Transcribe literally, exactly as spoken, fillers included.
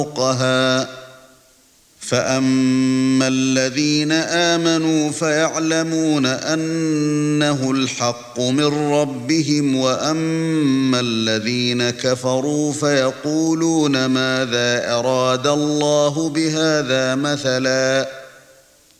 فوقها فأما الذين آمنوا فيعلمون أنه الحق من ربهم وأما الذين كفروا فيقولون ماذا أراد الله بهذا مثلا